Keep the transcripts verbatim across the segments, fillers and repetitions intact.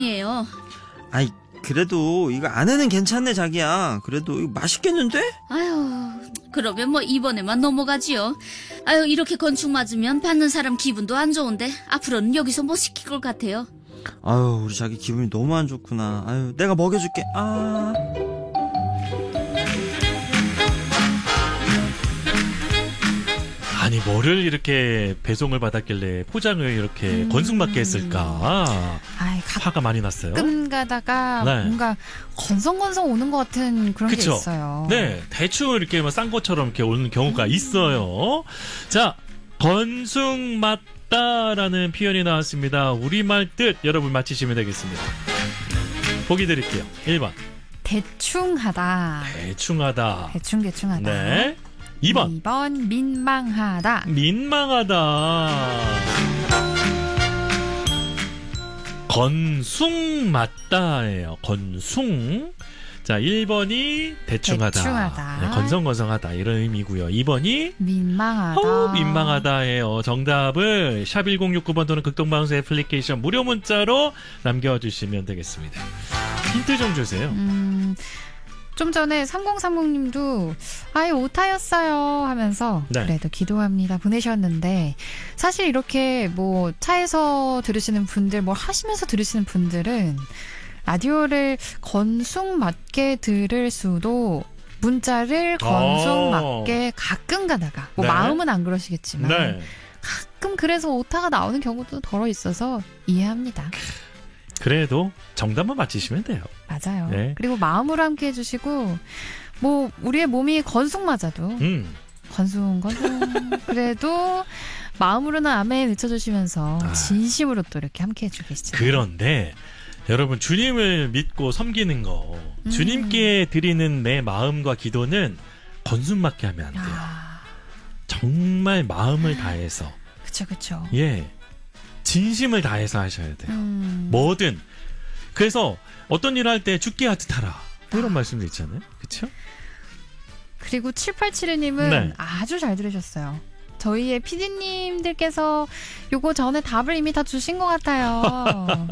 이에요. 아이, 그래도 이거 안에는 괜찮네 자기야. 그래도 이거 맛있겠는데? 아유, 그러면 뭐 이번에만 넘어가지요. 아유, 이렇게 건축 맞으면 받는 사람 기분도 안 좋은데 앞으로는 여기서 못 시킬 것 같아요. 아유, 우리 자기 기분이 너무 안 좋구나. 아유, 내가 먹여줄게. 아. 아니 뭐를 이렇게 배송을 받았길래 포장을 이렇게 음... 건숭맞게 했을까. 아이, 가... 화가 많이 났어요. 가끔 가다가 네. 뭔가 건성건성 오는 것 같은 그런 그쵸? 게 있어요. 네, 대충 이렇게 뭐 싼 것처럼 이렇게 오는 경우가 음... 있어요. 자, 건숭맞다라는 표현이 나왔습니다. 우리말 뜻 여러분 맞히시면 되겠습니다. 보기 드릴게요. 일 번 대충하다. 대충하다. 대충대충하다. 네. 이 번. 이 번 민망하다. 민망하다. 건숭 맞다예요. 건숭. 자, 일 번이 대충하다. 대충하다. 네, 건성건성하다 이런 의미고요. 이 번이 민망하다. 어우, 민망하다예요. 정답을 샵 일공육구 번 또는 극동방송 애플리케이션 무료 문자로 남겨주시면 되겠습니다. 힌트 좀 주세요. 음... 좀 전에 삼공삼공님도 아예 오타였어요 하면서 네. 그래도 기도합니다 보내셨는데, 사실 이렇게 뭐 차에서 들으시는 분들, 뭐 하시면서 들으시는 분들은 라디오를 건숭맞게 들을 수도, 문자를 건숭맞게 가끔 가다가 뭐 네. 마음은 안 그러시겠지만 네. 가끔 그래서 오타가 나오는 경우도 덜어 있어서 이해합니다. 그래도 정답만 맞히시면 돼요. 맞아요. 네. 그리고 마음으로 함께 해주시고, 뭐 우리의 몸이 건숭 맞아도 음. 건숭 건숭 그래도 마음으로는 아멘 외쳐주시면서 아. 진심으로 또 이렇게 함께 해주고 계시잖아요. 그런데 여러분, 주님을 믿고 섬기는 거, 음. 주님께 드리는 내 마음과 기도는 건숭맞게 하면 안 돼요. 아. 정말 마음을 다해서. 그쵸 그쵸. 예. 진심을 다해서 하셔야 돼요. 음. 뭐든. 그래서 어떤 일을 할 때 죽게 하듯 하라. 이런 아. 말씀도 있잖아요. 그렇죠? 그리고 칠팔칠이님은 네. 아주 잘 들으셨어요. 저희의 피디님들께서 요거 전에 답을 이미 다 주신 것 같아요.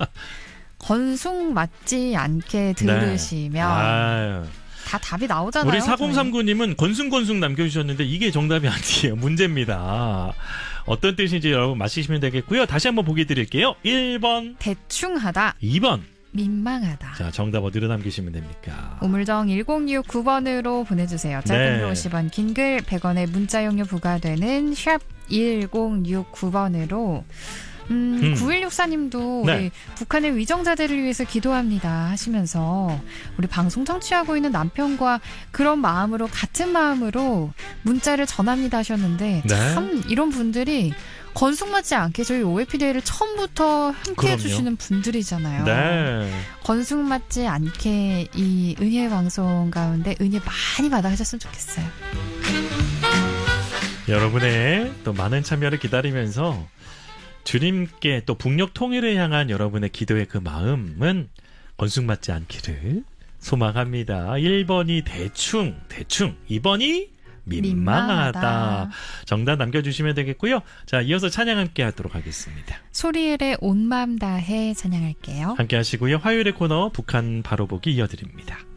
건숭 맞지 않게 들으시면 네. 다 답이 나오잖아요. 우리 사공삼구님은 건숭건숭 남겨주셨는데 이게 정답이 아니에요. 문제입니다. 어떤 뜻인지 여러분 맞히시면 되겠고요. 다시 한번 보기 드릴게요. 일 번 대충하다. 이 번 민망하다. 자, 정답 어디로 남기시면 됩니까? 우물정 일공육구 번으로 보내주세요. 짧은 글 네. 오십 원, 긴 글 백 원의 문자 용료 부과되는 샵 일공육구 번으로 음, 음. 구일육사님도 네. 우리 북한의 위정자들을 위해서 기도합니다 하시면서 우리 방송 청취하고 있는 남편과 그런 마음으로, 같은 마음으로 문자를 전합니다 하셨는데 네. 참 이런 분들이 건숭맞지 않게 저희 오에이피데이를 처음부터 함께 해주시는 분들이잖아요. 네. 건숭맞지 않게 이 은혜 방송 가운데 은혜 많이 받아가셨으면 좋겠어요. 여러분의 또 많은 참여를 기다리면서 주님께 또 북녘 통일을 향한 여러분의 기도의 그 마음은 건숭맞지 않기를 소망합니다. 일 번이 대충, 대충. 이 번이 민망하다. 민망하다. 정답 남겨주시면 되겠고요. 자, 이어서 찬양 함께 하도록 하겠습니다. 소리엘의 온 마음 다해 찬양할게요. 함께 하시고요. 화요일의 코너 북한 바로 보기 이어드립니다.